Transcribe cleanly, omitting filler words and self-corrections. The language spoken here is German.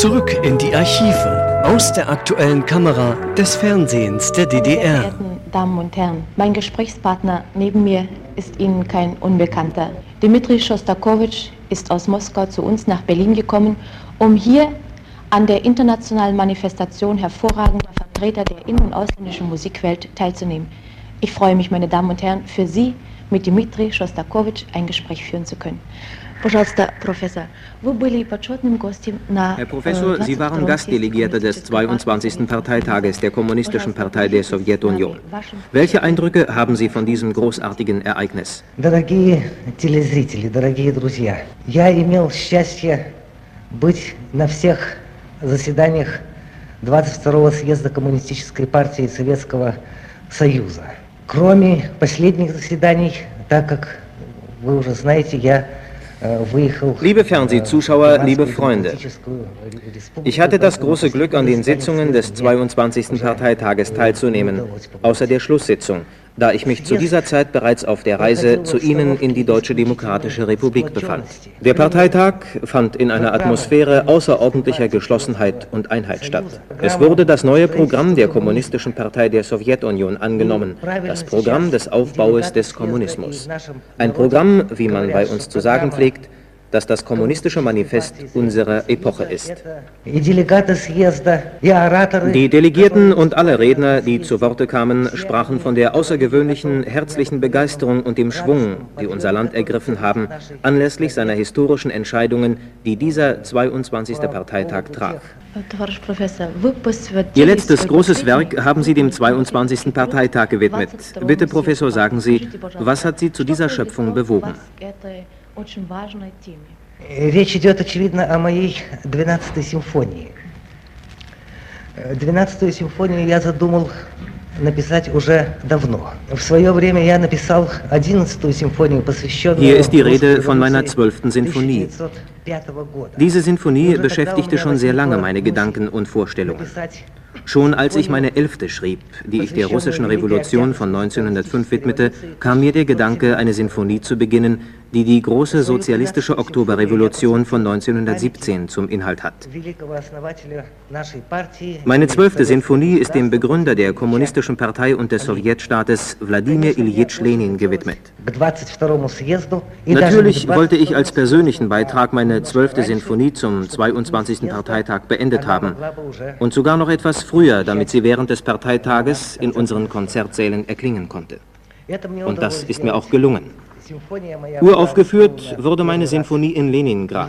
Zurück in die Archive aus der aktuellen Kamera des Fernsehens der DDR. Meine verehrten Damen und Herren, mein Gesprächspartner neben mir ist Ihnen kein Unbekannter. Dmitri Schostakowitsch ist aus Moskau zu uns nach Berlin gekommen, um hier an der internationalen Manifestation hervorragender Vertreter der in- und ausländischen Musikwelt teilzunehmen. Ich freue mich, meine Damen und Herren, für Sie mit Dmitri Schostakowitsch ein Gespräch führen zu können. Herr Professor, Sie waren Gastdelegierter des 22. Parteitages der Kommunistischen Partei der Sowjetunion. Welche Eindrücke haben Sie von diesem großartigen Ereignis? Дорогие телезрители, дорогие друзья, я имел счастье быть на всех заседаниях 22-го съезда Коммунистической партии Советского Союза. Кроме последних заседаний, так как вы уже знаете, я Liebe Fernsehzuschauer, liebe Freunde, ich hatte das große Glück, an den Sitzungen des 22. Parteitages teilzunehmen, außer der Schlusssitzung, da ich mich zu dieser Zeit bereits auf der Reise zu Ihnen in die Deutsche Demokratische Republik befand. Der Parteitag fand in einer Atmosphäre außerordentlicher Geschlossenheit und Einheit statt. Es wurde das neue Programm der Kommunistischen Partei der Sowjetunion angenommen, das Programm des Aufbaues des Kommunismus. Ein Programm, wie man bei uns zu sagen pflegt, dass das kommunistische Manifest unserer Epoche ist. Die Delegierten und alle Redner, die zu Worte kamen, sprachen von der außergewöhnlichen, herzlichen Begeisterung und dem Schwung, die unser Land ergriffen haben, anlässlich seiner historischen Entscheidungen, die dieser 22. Parteitag traf. Ihr letztes großes Werk haben Sie dem 22. Parteitag gewidmet. Bitte, Professor, sagen Sie, was hat Sie zu dieser Schöpfung bewogen? Речь идет, очевидно, о моей 12-й симфонии. 12-ю симфонию я задумал написать уже давно. В свое время я написал 11-ю симфонию, посвященную... Hier ist die Rede von meiner 12. Sinfonie. Diese Sinfonie beschäftigte schon sehr lange meine Gedanken und Vorstellungen. Schon als ich meine 11. schrieb, die ich der russischen Revolution von 1905 widmete, kam mir der Gedanke, eine Sinfonie zu beginnen, die die große sozialistische Oktoberrevolution von 1917 zum Inhalt hat. Meine 12. Sinfonie ist dem Begründer der Kommunistischen Partei und des Sowjetstaates Wladimir Iljitsch Lenin gewidmet. Natürlich wollte ich als persönlichen Beitrag meine 12. Sinfonie zum 22. Parteitag beendet haben und sogar noch etwas früher, damit sie während des Parteitages in unseren Konzertsälen erklingen konnte. Und das ist mir auch gelungen. Uraufgeführt wurde meine Sinfonie in Leningrad.